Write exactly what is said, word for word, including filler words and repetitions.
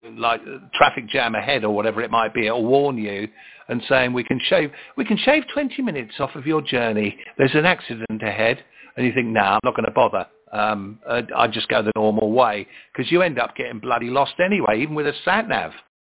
like traffic jam ahead or whatever it might be. It'll warn you and saying we can shave we can shave twenty minutes off of your journey. There's an accident ahead, and you think, nah, I'm not going to bother. Um, I just go the normal way because you end up getting bloody lost anyway, even with a sat nav.